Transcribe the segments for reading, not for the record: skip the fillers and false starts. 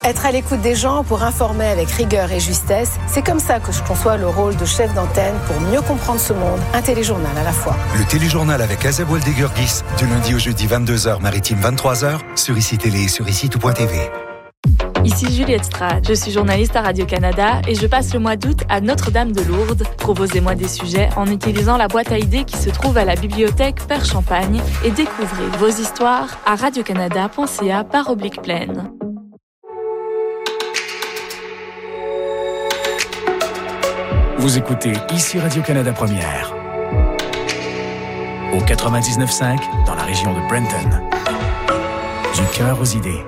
Être à l'écoute des gens pour informer avec rigueur et justesse, c'est comme ça que je conçois le rôle de chef d'antenne pour mieux comprendre ce monde. Un téléjournal à la fois. Le téléjournal avec Azeb Oueldegurgis, du lundi au jeudi 22h, maritime 23h, sur ICI Télé et sur ICI-tout.tv. Ici Juliette Strad, je suis journaliste à Radio-Canada et je passe le mois d'août à Notre-Dame-de-Lourdes. Proposez-moi des sujets en utilisant la boîte à idées qui se trouve à la bibliothèque Père Champagne et découvrez vos histoires à radiocanada.ca/plaine. Vous écoutez ici Radio-Canada Première, au 99.5 dans la région de Brenton. Du cœur aux idées.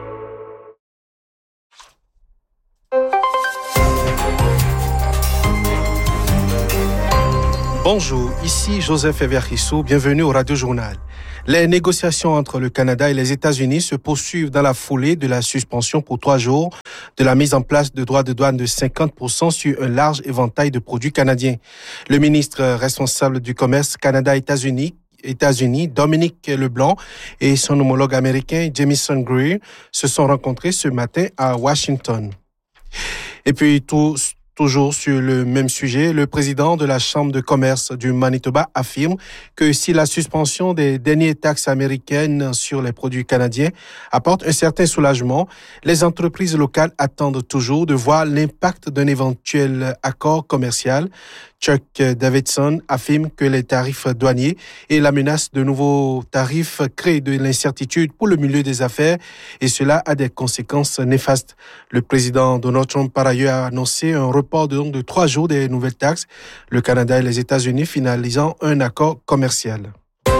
Bonjour, ici Joseph Everissou, bienvenue au Radio Journal. Les négociations entre le Canada et les États-Unis se poursuivent dans la foulée de la suspension pour 3 jours de la mise en place de droits de douane de 50% sur un large éventail de produits canadiens. Le ministre responsable du commerce Canada-États-Unis, Dominique Leblanc, et son homologue américain Jamieson Greer se sont rencontrés ce matin à Washington. Et puis toujours sur le même sujet, le président de la Chambre de commerce du Manitoba affirme que si la suspension des dernières taxes américaines sur les produits canadiens apporte un certain soulagement, les entreprises locales attendent toujours de voir l'impact d'un éventuel accord commercial. Chuck Davidson affirme que les tarifs douaniers et la menace de nouveaux tarifs créent de l'incertitude pour le milieu des affaires et cela a des conséquences néfastes. Le président Donald Trump, par ailleurs, a annoncé un report de 3 jours des nouvelles taxes, le Canada et les États-Unis finalisant un accord commercial.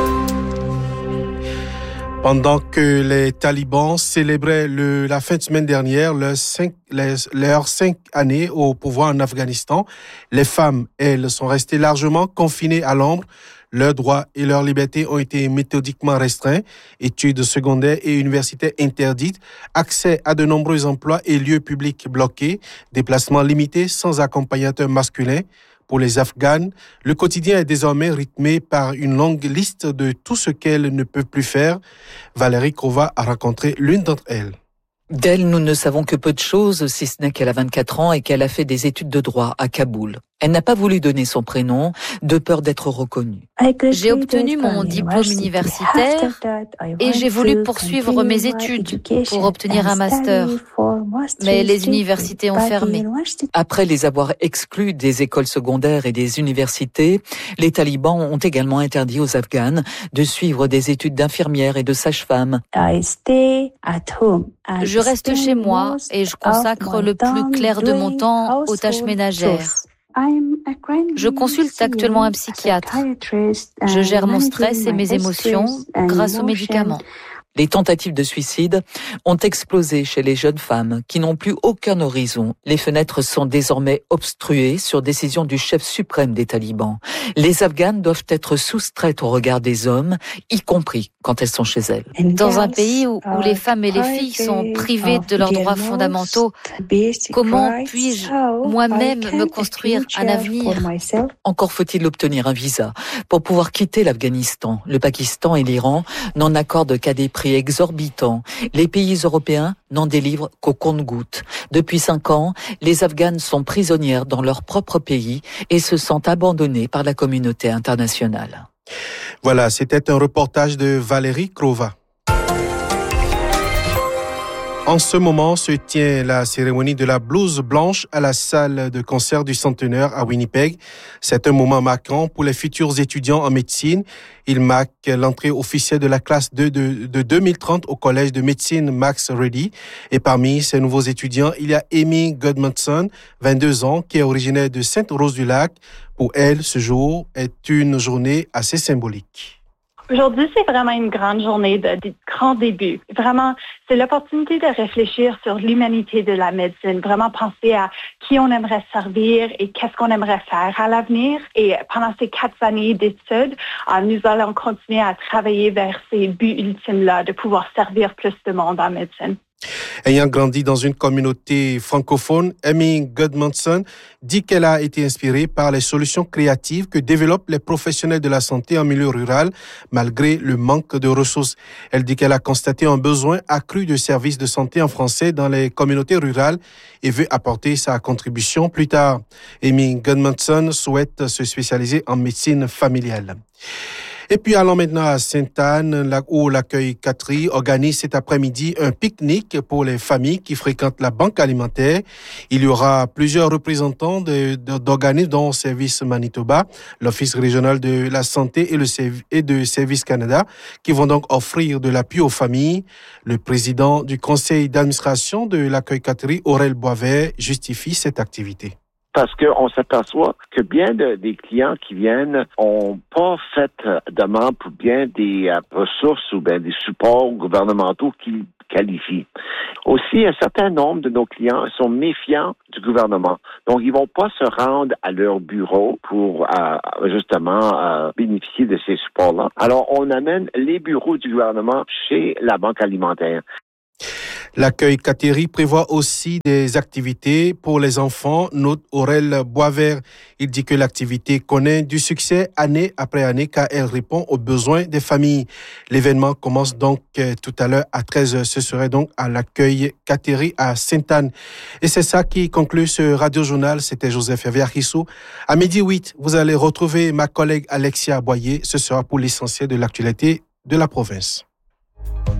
Pendant que les talibans célébraient la fin de semaine dernière leurs 5 années au pouvoir en Afghanistan, les femmes, elles, sont restées largement confinées à l'ombre. Leurs droits et leurs libertés ont été méthodiquement restreints, études secondaires et universitaires interdites, accès à de nombreux emplois et lieux publics bloqués, déplacements limités sans accompagnateur masculin. Pour les Afghanes, le quotidien est désormais rythmé par une longue liste de tout ce qu'elles ne peuvent plus faire. Valérie Krova a rencontré l'une d'entre elles. D'elle, nous ne savons que peu de choses, si ce n'est qu'elle a 24 ans et qu'elle a fait des études de droit à Kaboul. Elle n'a pas voulu donner son prénom, de peur d'être reconnue. J'ai obtenu mon diplôme universitaire et j'ai voulu poursuivre mes études pour obtenir un master. Mais les universités ont fermé. Après les avoir exclus des écoles secondaires et des universités, les talibans ont également interdit aux Afghanes de suivre des études d'infirmière et de sage-femme. Je reste chez moi et je consacre le plus clair de mon temps aux tâches ménagères. Je consulte actuellement un psychiatre. Je gère mon stress et mes émotions grâce aux médicaments. Les tentatives de suicide ont explosé chez les jeunes femmes qui n'ont plus aucun horizon. Les fenêtres sont désormais obstruées sur décision du chef suprême des talibans. Les Afghanes doivent être soustraites au regard des hommes, y compris quand elles sont chez elles. Dans un pays où les femmes et les filles sont privées de leurs droits fondamentaux, comment puis-je moi-même me construire un avenir ? Encore faut-il obtenir un visa pour pouvoir quitter l'Afghanistan. Le Pakistan et l'Iran n'en accordent qu'à des prix exorbitants. Les pays européens n'en délivrent qu'au compte-gouttes. Depuis 5 ans, les Afghanes sont prisonnières dans leur propre pays et se sentent abandonnées par la communauté internationale. Voilà, c'était un reportage de Valérie Krova. En ce moment se tient la cérémonie de la blouse blanche à la salle de concert du Centenaire à Winnipeg. C'est un moment marquant pour les futurs étudiants en médecine. Il marque l'entrée officielle de la classe de 2030 au collège de médecine Max Ready. Et parmi ces nouveaux étudiants, il y a Amy Gudmundsson, 22 ans, qui est originaire de Sainte-Rose-du-Lac. Pour elle, ce jour est une journée assez symbolique. Aujourd'hui, c'est vraiment une grande journée de grands débuts. Vraiment, c'est l'opportunité de réfléchir sur l'humanité de la médecine, vraiment penser à qui on aimerait servir et qu'est-ce qu'on aimerait faire à l'avenir. Et pendant ces 4 années d'études, nous allons continuer à travailler vers ces buts ultimes-là, de pouvoir servir plus de monde en médecine. Ayant grandi dans une communauté francophone, Amy Gudmundson dit qu'elle a été inspirée par les solutions créatives que développent les professionnels de la santé en milieu rural, malgré le manque de ressources. Elle dit qu'elle a constaté un besoin accru de services de santé en français dans les communautés rurales et veut apporter sa contribution plus tard. Amy Gudmundson souhaite se spécialiser en médecine familiale. Et puis allons maintenant à Sainte-Anne, où l'accueil Catherine organise cet après-midi un pique-nique pour les familles qui fréquentent la banque alimentaire. Il y aura plusieurs représentants d'organismes dont Service Manitoba, l'Office régional de la santé et de Service Canada qui vont donc offrir de l'appui aux familles. Le président du conseil d'administration de l'accueil Catherine, Aurel Boisvert, justifie cette activité. Parce qu'on s'aperçoit que bien des clients qui viennent ont pas fait demande pour bien des ressources ou bien des supports gouvernementaux qui qualifient. Aussi, un certain nombre de nos clients sont méfiants du gouvernement. Donc, ils vont pas se rendre à leur bureau pour justement bénéficier de ces supports-là. Alors, on amène les bureaux du gouvernement chez la banque alimentaire. L'accueil Catherine prévoit aussi des activités pour les enfants, note Aurel Boisvert. Il dit que l'activité connaît du succès année après année car elle répond aux besoins des familles. L'événement commence donc tout à l'heure à 13h. Ce serait donc à l'accueil Catherine à Sainte-Anne. Et c'est ça qui conclut ce radio-journal. C'était Joseph Verhissou. À 12h08, vous allez retrouver ma collègue Alexia Boyer. Ce sera pour l'essentiel de l'actualité de la province.